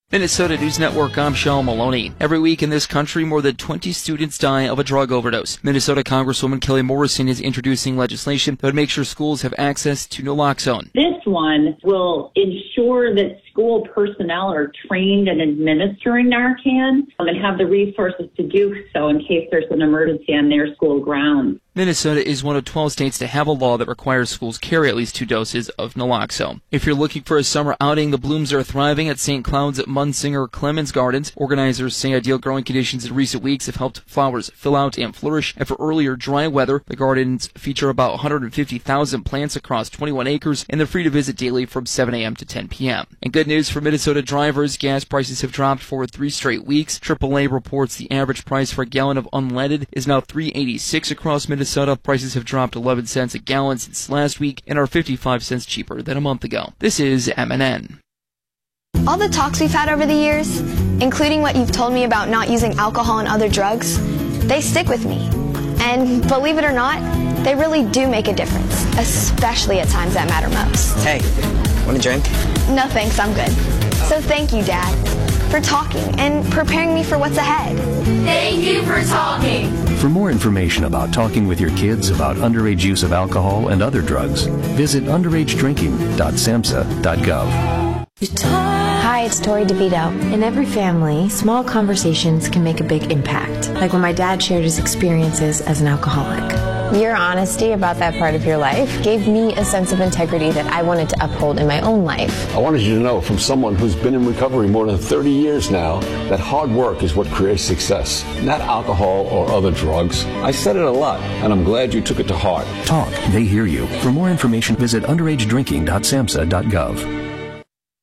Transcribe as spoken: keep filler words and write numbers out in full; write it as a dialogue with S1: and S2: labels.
S1: Minnesota News Network, I'm Sean Maloney. Every week in this country, more than twenty students die of a drug overdose. Minnesota Congresswoman Kelly Morrison is introducing legislation that would make sure schools have access to naloxone.
S2: This one will ensure that school personnel are trained in administering Narcan and have the resources to do so in case there's an emergency on their school grounds.
S1: Minnesota is one of twelve states to have a law that requires schools carry at least two doses of naloxone. If you're looking for a summer outing, the blooms are thriving at Saint Cloud's Munsinger Clemens Gardens. Organizers say ideal growing conditions in recent weeks have helped flowers fill out and flourish. After earlier dry weather, the gardens feature about one hundred fifty thousand plants across twenty-one acres, and they're free to visit daily from seven a.m. to ten p.m. And good news for Minnesota drivers, gas prices have dropped for three straight weeks. triple A reports the average price for a gallon of unleaded is now three dollars and eighty-six cents across Minnesota. Prices have dropped eleven cents a gallon since last week and are fifty-five cents cheaper than a month ago. This is M N N.
S3: All the talks we've had over the years, including what you've told me about not using alcohol and other drugs, they stick with me. And believe it or not, they really do make a difference, especially at times that matter most.
S4: Hey, want a drink?
S3: No thanks, I'm good. So thank you, Dad, for talking and preparing me for what's ahead.
S5: Thank you for talking.
S6: For more information about talking with your kids about underage use of alcohol and other drugs, visit underage drinking dot samhsa dot gov.
S7: Hi, it's Tori DeVito. In every family, small conversations can make a big impact, like when my dad shared his experiences as an alcoholic.
S8: Your honesty about that part of your life gave me a sense of integrity that I wanted to uphold in my own life.
S9: I wanted you to know from someone who's been in recovery more than thirty years now that hard work is what creates success, not alcohol or other drugs. I said it a lot, and I'm glad you took it to heart.
S6: Talk. They hear you. For more information, visit underage drinking dot samhsa dot gov.